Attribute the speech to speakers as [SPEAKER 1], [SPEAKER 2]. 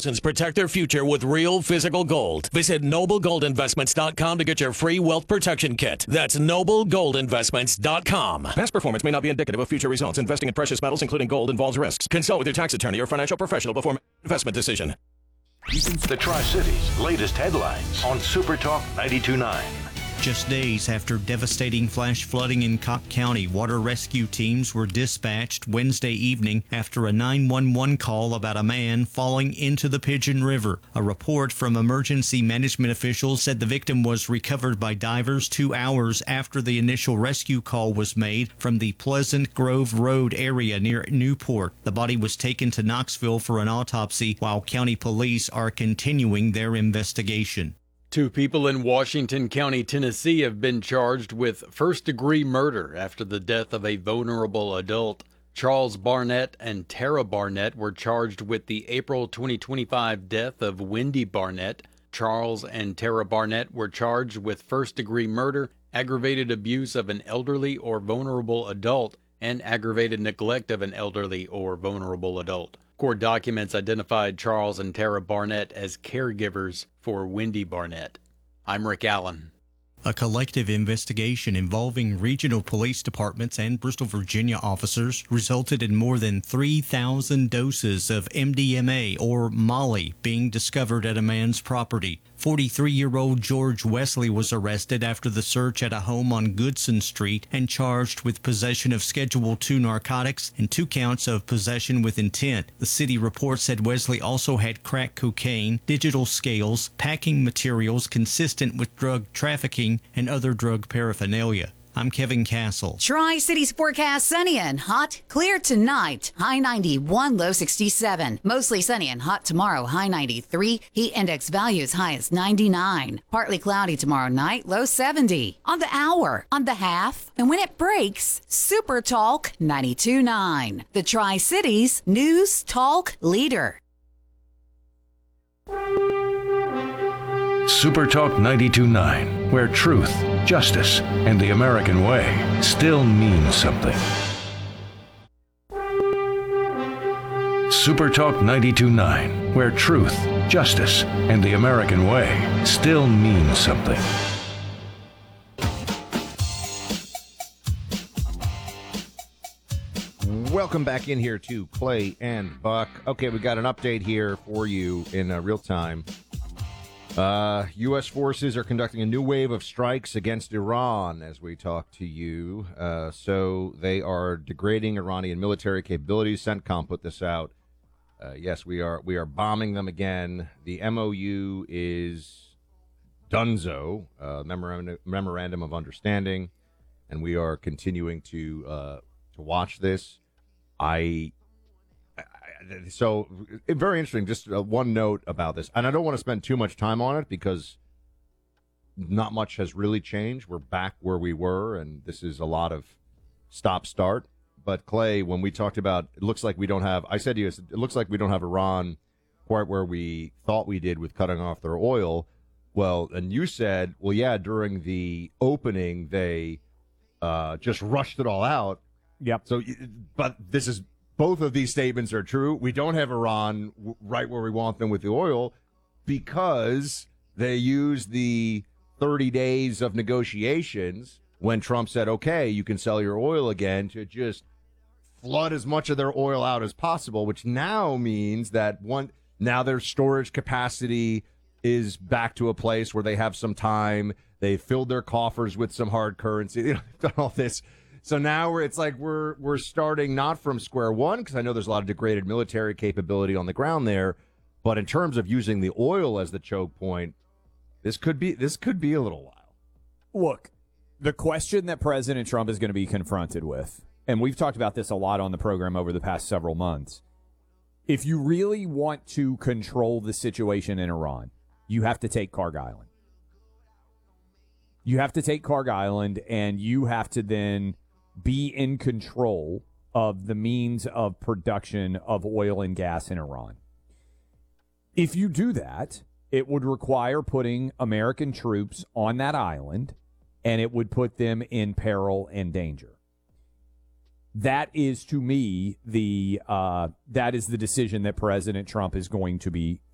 [SPEAKER 1] thousands protect their future with real physical gold. Visit noblegoldinvestments.com to get your free wealth protection kit. That's noblegoldinvestments.com. Past performance may not be indicative of future results. Investing in precious metals, including gold, involves risks. Consult with your tax attorney or financial professional before making an investment decision.
[SPEAKER 2] The Tri-Cities' latest headlines on Super Talk 92.9.
[SPEAKER 3] Just days after devastating flash flooding in Cobb County, water rescue teams were dispatched Wednesday evening after a 911 call about a man falling into the Pigeon River. A report from emergency management officials said the victim was recovered by divers 2 hours after the initial rescue call was made from the Pleasant Grove Road area near Newport. The body was taken to Knoxville for an autopsy, while county police are continuing their investigation.
[SPEAKER 4] 2 people in Washington County, Tennessee have been charged with first-degree murder after the death of a vulnerable adult. Charles Barnett and Tara Barnett were charged with the April 2025 death of Wendy Barnett. Charles and Tara Barnett were charged with first-degree murder, aggravated abuse of an elderly or vulnerable adult, and aggravated neglect of an elderly or vulnerable adult. Court documents identified Charles and Tara Barnett as caregivers for Wendy Barnett. I'm Rick Allen.
[SPEAKER 3] A collective investigation involving regional police departments and Bristol, Virginia officers resulted in more than 3,000 doses of MDMA or Molly being discovered at a man's property. 43-year-old George Wesley was arrested after the search at a home on Goodson Street and charged with possession of Schedule II narcotics and 2 counts of possession with intent. The city report said Wesley also had crack cocaine, digital scales, packing materials consistent with drug trafficking, and other drug paraphernalia. I'm Kevin Castle.
[SPEAKER 5] Tri-Cities forecast: sunny and hot, clear tonight, high 91, low 67. Mostly sunny and hot tomorrow, high 93. Heat index values high as 99. Partly cloudy tomorrow night, low 70. On the hour, on the half, and when it breaks, Super Talk 92.9. The Tri-Cities News Talk Leader.
[SPEAKER 2] Super Talk 92.9, where truth, justice, and the American way still mean something. Super Talk 92.9, where truth, justice, and the American way still mean something.
[SPEAKER 6] Welcome back in here to Clay and Buck. Okay, we got an update here for you in real time. U.S. forces are conducting a new wave of strikes against Iran as we talk to you. So they are degrading Iranian military capabilities. CENTCOM put this out. Yes, we are bombing them again. The MOU is donezo, memorandum of understanding, and we are continuing to watch this. So very interesting. Just one note about this, and I don't want to spend too much time on it because not much has really changed. We're back where we were, and this is a lot of stop-start. But Clay, when we talked about, it looks like we don't have. I said to you, it looks like we don't have Iran quite where we thought we did with cutting off their oil. Well, and you said, well, yeah, during the opening they just rushed it all out.
[SPEAKER 7] Yep.
[SPEAKER 6] So, but this is. Both of these statements are true. We don't have Iran right where we want them with the oil because they used the 30 days of negotiations when Trump said, okay, you can sell your oil again, to just flood as much of their oil out as possible, which now means that now their storage capacity is back to a place where they have some time. They filled their coffers with some hard currency. They've done all this. So now we're starting not from square one, because I know there's a lot of degraded military capability on the ground there, but in terms of using the oil as the choke point, this could be a little while.
[SPEAKER 7] Look, the question that President Trump is going to be confronted with, and we've talked about this a lot on the program over the past several months, if you really want to control the situation in Iran, you have to take Kharg Island. You have to take Kharg Island, and you have to then be in control of the means of production of oil and gas in Iran. If you do that, it would require putting American troops on that island, and it would put them in peril and danger. That is, to me, that is the decision that President Trump is going to be